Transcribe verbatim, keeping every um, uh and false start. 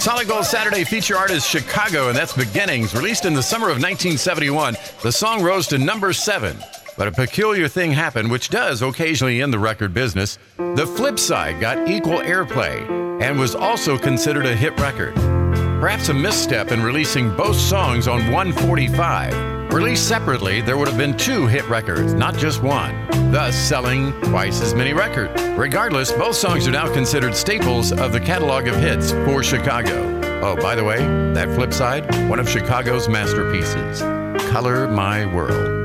Solid Gold Saturday feature artist Chicago, and that's Beginnings. Released in the summer of nineteen seventy-one, the song rose to number seven. But a peculiar thing happened, which does occasionally in the record business. The flip side got equal airplay and was also considered a hit record. Perhaps a misstep in releasing both songs on one forty-five. Released separately, there would have been two hit records, not just one, thus selling twice as many records. Regardless, both songs are now considered staples of the catalog of hits for Chicago. Oh, by the way, that flip side, one of Chicago's masterpieces, Color My World.